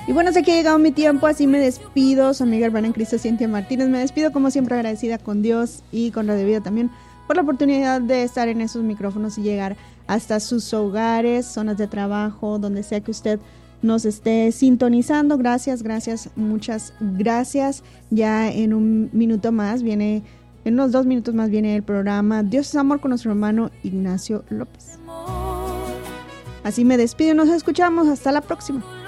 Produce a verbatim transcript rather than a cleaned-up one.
Y bueno, sé que ha llegado mi tiempo, así me despido. Su amiga hermana en Cristo, Cintia Martínez. Me despido como siempre agradecida con Dios y con Radio Vida también por la oportunidad de estar en esos micrófonos y llegar hasta sus hogares, zonas de trabajo, donde sea que usted nos esté sintonizando. Gracias, gracias, muchas gracias. Ya en un minuto más viene, en unos dos minutos más viene el programa Dios es Amor con nuestro hermano Ignacio López. Así me despido, nos escuchamos, hasta la próxima.